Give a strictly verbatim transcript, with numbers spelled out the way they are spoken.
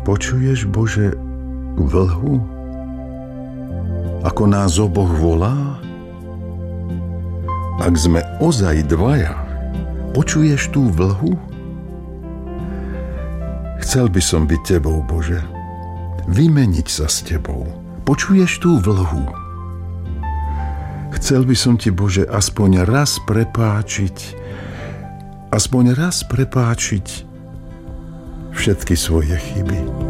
Počuješ, Bože, vlhu? Ako nás oboch volá? Ak sme ozaj dvaja, počuješ tú vlhu? Chcel by som byť tebou, Bože, vymeniť sa s tebou. Počuješ tú vlhu? Chcel by som ti, Bože, aspoň raz prepáčiť, aspoň raz prepáčiť všetky svoje chyby.